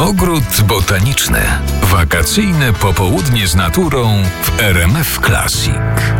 Ogród botaniczny. Wakacyjne popołudnie z naturą w RMF Classic.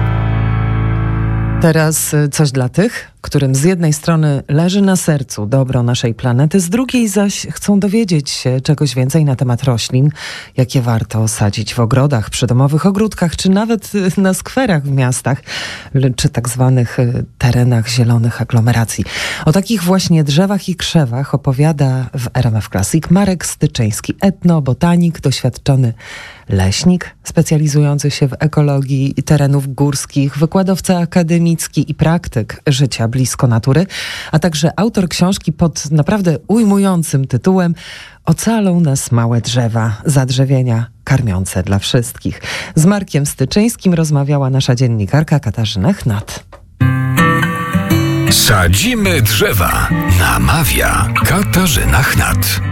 Teraz coś dla tych, którym z jednej strony leży na sercu dobro naszej planety, z drugiej zaś chcą dowiedzieć się czegoś więcej na temat roślin, jakie warto sadzić w ogrodach, przydomowych ogródkach, czy nawet na skwerach w miastach, czy tak zwanych terenach zielonych aglomeracji. O takich właśnie drzewach i krzewach opowiada w RMF Classic Marek Styczyński, etnobotanik, doświadczony leśnik specjalizujący się w ekologii terenów górskich, wykładowca akademicki i praktyk życia blisko natury, a także autor książki pod naprawdę ujmującym tytułem Ocalą nas małe drzewa, zadrzewienia karmiące dla wszystkich. Z Markiem Styczyńskim rozmawiała nasza dziennikarka Katarzyna Chnat. Sadzimy drzewa. Namawia Katarzyna Chnat.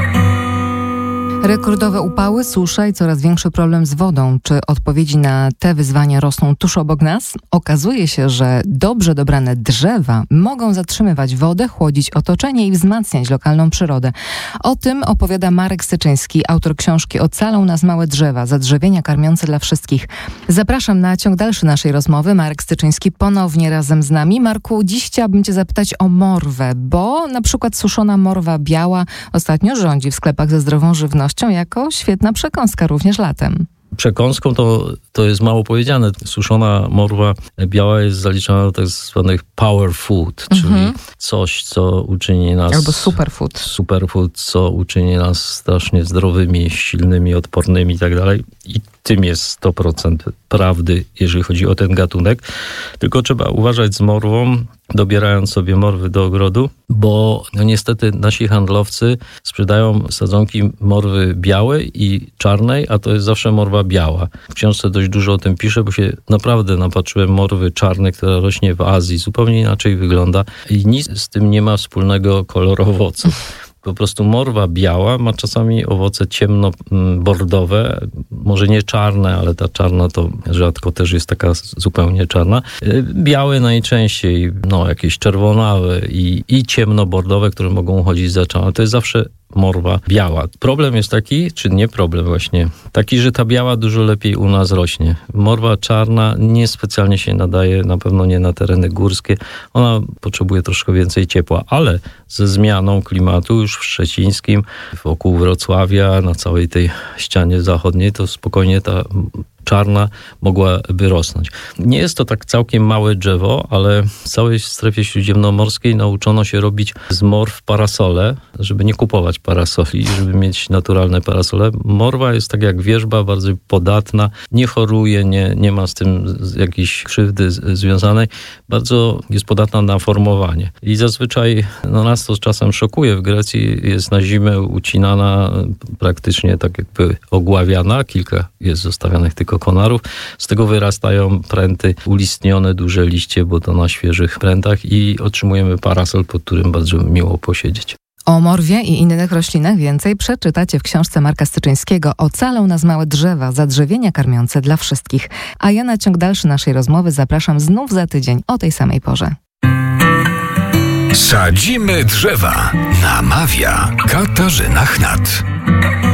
Rekordowe upały, susza i coraz większy problem z wodą. Czy odpowiedzi na te wyzwania rosną tuż obok nas? Okazuje się, że dobrze dobrane drzewa mogą zatrzymywać wodę, chłodzić otoczenie i wzmacniać lokalną przyrodę. O tym opowiada Marek Styczyński, autor książki Ocalą nas małe drzewa, zadrzewienia karmiące dla wszystkich. Zapraszam na ciąg dalszy naszej rozmowy. Marek Styczyński ponownie razem z nami. Marku, dziś chciałabym Cię zapytać o morwę, bo na przykład suszona morwa biała ostatnio rządzi w sklepach ze zdrową żywnością jako świetna przekąska również latem. Przekąską to jest mało powiedziane. Suszona morwa biała jest zaliczana do tak zwanych power food, czyli coś, co uczyni nas... Albo superfood. Superfood, co uczyni nas strasznie zdrowymi, silnymi, odpornymi i tak dalej. I tym jest 100% prawdy, jeżeli chodzi o ten gatunek. Tylko trzeba uważać z morwą, dobierając sobie morwy do ogrodu, bo niestety nasi handlowcy sprzedają sadzonki morwy białej i czarnej, a to jest zawsze morwa biała. W książce dość dużo o tym piszę, bo się naprawdę napatrzyłem morwy czarnej, która rośnie w Azji, zupełnie inaczej wygląda i nic z tym nie ma wspólnego kolor owoców. Po prostu morwa biała ma czasami owoce ciemno-bordowe, może nie czarne, ale ta czarna to rzadko też jest taka zupełnie czarna. Białe najczęściej, jakieś czerwonawe i ciemno-bordowe, które mogą uchodzić za czarne. To jest zawsze morwa biała. Problem jest taki, czy nie problem właśnie, taki, że ta biała dużo lepiej u nas rośnie. Morwa czarna niespecjalnie się nadaje, na pewno nie na tereny górskie. Ona potrzebuje troszkę więcej ciepła, ale ze zmianą klimatu już w Szczecińskim, wokół Wrocławia, na całej tej ścianie zachodniej, to spokojnie ta czarna mogłaby rosnąć. Nie jest to tak całkiem małe drzewo, ale w całej strefie śródziemnomorskiej nauczono się robić z morw parasole, żeby nie kupować parasoli, żeby mieć naturalne parasole. Morwa jest tak jak wierzba, bardzo podatna, nie choruje, nie ma z tym jakiejś krzywdy związanej. Bardzo jest podatna na formowanie. I zazwyczaj nas to czasem szokuje. W Grecji jest na zimę ucinana, praktycznie tak jakby ogławiana. Kilka jest zostawianych tylko konarów. Z tego wyrastają pręty, ulistnione, duże liście, bo to na świeżych prętach i otrzymujemy parasol, pod którym bardzo miło posiedzieć. O morwie i innych roślinach więcej przeczytacie w książce Marka Styczyńskiego Ocalą nas małe drzewa, zadrzewienia karmiące dla wszystkich. A ja na ciąg dalszy naszej rozmowy zapraszam znów za tydzień o tej samej porze. Sadzimy drzewa. Namawia Katarzyna Chnat.